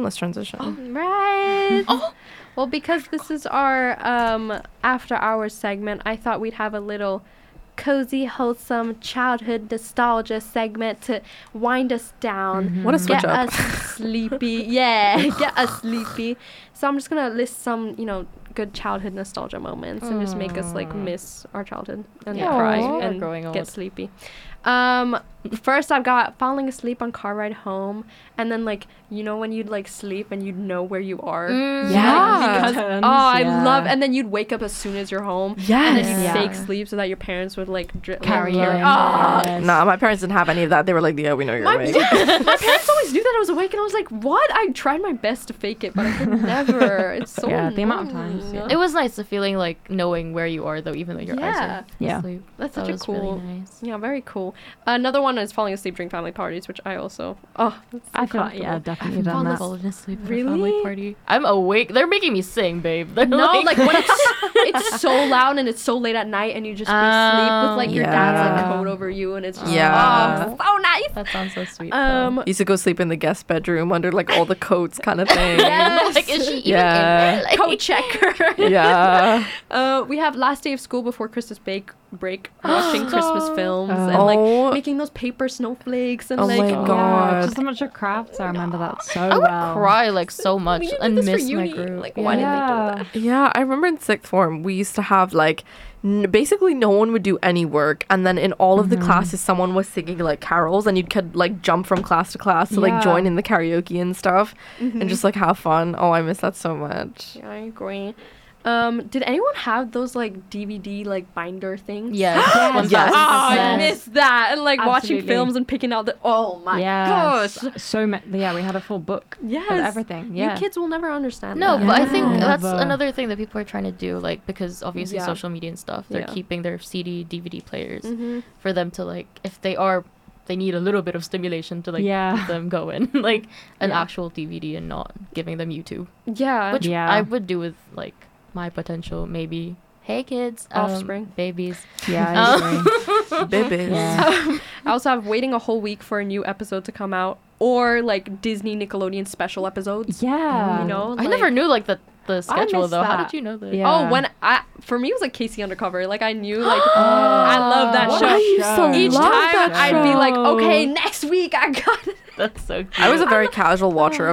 let's transition. Right. Well, because this is our after hours segment, I thought we'd have a little cozy, wholesome childhood nostalgia segment to wind us down. What a switch Get up. us sleepy. Yeah, get us sleepy. So I'm just gonna list some, good childhood nostalgia moments and just make us miss our childhood and cry and growing get old. sleepy. First I've got falling asleep on car ride home, and then when you'd sleep and you'd know where you are. Because I love, and then you'd wake up as soon as you're home. And then you'd fake sleep so that your parents would Carry you. Nah, my parents didn't have any of that. They were like, yeah, we know you're awake. My parents always knew that I was awake, and I was like, what? I tried my best to fake it, but I could never. It's so the amount of times. annoying. It was nice the feeling knowing where you are though, even though your eyes are asleep. That's That such a was cool. really nice. Yeah, very cool. Another one is falling asleep during family parties, which I also. Oh, that's so I feel comfortable. definitely done that. Falling asleep at a Really? family party. I'm awake. They're making me sing, babe. They're No, when it's so loud and it's so late at night, and you just be asleep with your dad's coat over you, and it's just so nice. That sounds so sweet. Used to go sleep in the guest bedroom under all the coats kind of thing. Yes. Is she even in there? Coat checker. Yeah. We have last day of school before Christmas break, watching Christmas films and making those paper snowflakes and my God. Just so much of crafts. I remember that so I would well. cry so much We did and this for miss my uni. group. Why didn't they do that? Yeah, I remember in sixth form, we used to have basically no one would do any work, and then in all of the classes someone was singing carols, and you could jump from class to class to join in the karaoke and stuff and just have fun. Oh, I miss that so much. Yeah, I agree. Did anyone have those DVD binder things? Yes. Yes. Oh, I Yes. miss that, and watching Absolutely. films and picking out oh my gosh. So we had a full book Yes. of everything. You kids will never understand No, that. but I think Yeah. that's Never. another thing that people are trying to do, Yeah. because obviously social media and stuff, they're Yeah. keeping their CD, DVD players Mm-hmm. for them to if they need a little bit of stimulation to keep them going, an actual DVD and not giving them YouTube, Yeah. which I would do with my potential maybe. Hey kids, Offspring. babies. Yeah, I agree. Babies. Yeah. I also have waiting a whole week for a new episode to come out, or Disney Nickelodeon special episodes. Yeah. I never knew the schedule miss though. How that. did you know that? Yeah. Oh, for me it was Casey Undercover. I knew I love that What show. a show. Each Love time that I'd be show. okay, next week I got it. That's so cute. I was a very casual watcher